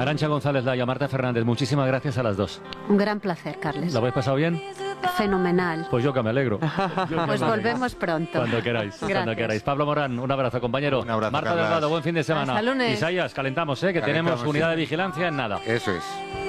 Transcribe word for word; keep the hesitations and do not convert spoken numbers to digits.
Arantxa González Laya, Marta Fernández, muchísimas gracias a las dos. Un gran placer, Carles. ¿Lo habéis pasado bien? Fenomenal. Pues yo que me alegro. Yo que Pues me volvemos alegro. Pronto. Cuando queráis, Gracias. cuando queráis. Pablo Morán, un abrazo, compañero. Un abrazo, Marta Carlas. Delgado, buen fin de semana. Hasta lunes. Isaías, calentamos, ¿eh? que Calentamos, tenemos unidad sí. de vigilancia en nada. Eso es.